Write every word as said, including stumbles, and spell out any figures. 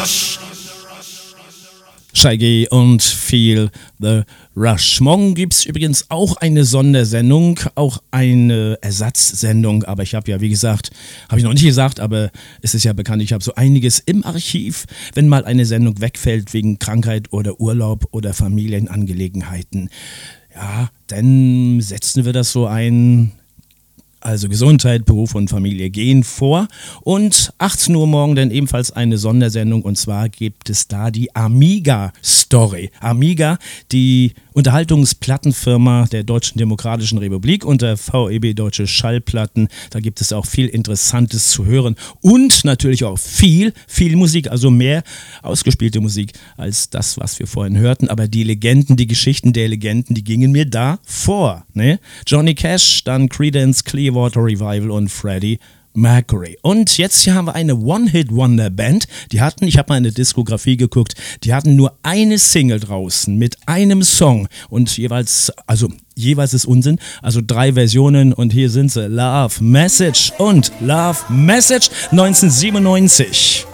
Shaggy und Feel the Rush. Morgen gibt es übrigens auch eine Sondersendung, auch eine Ersatzsendung, aber ich habe ja, wie gesagt, habe ich noch nicht gesagt, aber es ist ja bekannt, ich habe so einiges im Archiv, wenn mal eine Sendung wegfällt wegen Krankheit oder Urlaub oder Familienangelegenheiten. Ja, dann setzen wir das so ein. Also Gesundheit, Beruf und Familie gehen vor. Und achtzehn Uhr morgen dann ebenfalls eine Sondersendung. Und zwar gibt es da die Amiga-Story. Amiga, die Unterhaltungsplattenfirma der Deutschen Demokratischen Republik und der V E B Deutsche Schallplatten. Da gibt es auch viel Interessantes zu hören. Und natürlich auch viel, viel Musik. Also mehr ausgespielte Musik als das, was wir vorhin hörten. Aber die Legenden, die Geschichten der Legenden, die gingen mir da vor. Ne? Johnny Cash, dann Creedence Clearwater Revival und Freddie Mercury. Und jetzt hier haben wir eine One-Hit-Wonder-Band. Die hatten, ich habe mal in der Diskografie geguckt, die hatten nur eine Single draußen mit einem Song und jeweils, also jeweils ist Unsinn, also drei Versionen und hier sind sie, Love Message und Love Message neunzehnhundertsiebenundneunzig.